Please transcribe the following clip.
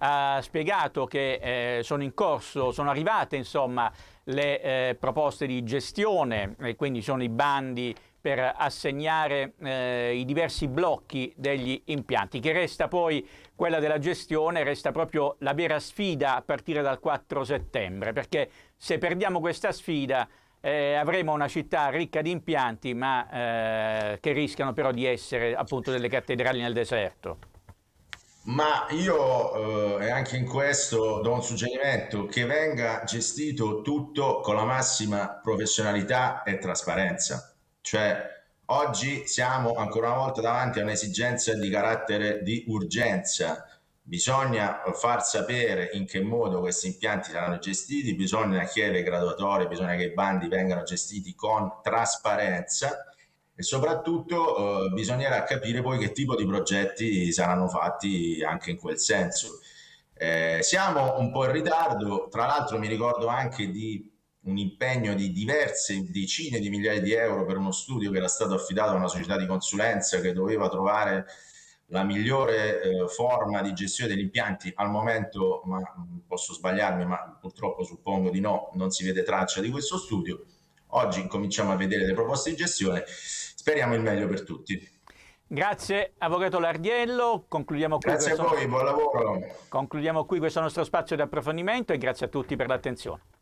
ha spiegato che sono in corso, sono arrivate insomma le proposte di gestione, e quindi sono i bandi per assegnare i diversi blocchi degli impianti, che resta poi quella della gestione, resta proprio la vera sfida a partire dal 4 settembre, perché se perdiamo questa sfida avremo una città ricca di impianti, ma che rischiano però di essere appunto delle cattedrali nel deserto. Ma io e anche in questo do un suggerimento che venga gestito tutto con la massima professionalità e trasparenza. Cioè, oggi siamo ancora una volta davanti a un'esigenza di carattere di urgenza. Bisogna far sapere in che modo questi impianti saranno gestiti, bisogna chiedere graduatorie, bisogna che i bandi vengano gestiti con trasparenza e soprattutto bisognerà capire poi che tipo di progetti saranno fatti anche in quel senso. Siamo un po' in ritardo, tra l'altro mi ricordo anche di un impegno di diverse decine di migliaia di euro per uno studio che era stato affidato a una società di consulenza che doveva trovare la migliore forma di gestione degli impianti. Al momento, ma posso sbagliarmi, ma purtroppo suppongo di no, non si vede traccia di questo studio. Oggi cominciamo a vedere le proposte di gestione, speriamo il meglio per tutti. Grazie Avvocato Lardiello, Grazie a voi, buon lavoro. concludiamo qui questo nostro spazio di approfondimento e grazie a tutti per l'attenzione.